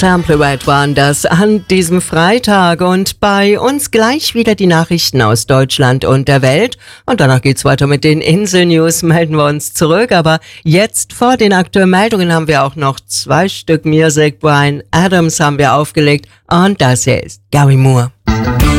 Temple Red waren das an diesem Freitag und bei uns gleich wieder die Nachrichten aus Deutschland und der Welt und danach geht's weiter mit den Insel-News, melden wir uns zurück, aber jetzt vor den aktuellen Meldungen haben wir auch noch 2 Stück Musik. Bryan Adams haben wir aufgelegt und das hier ist Gary Moore.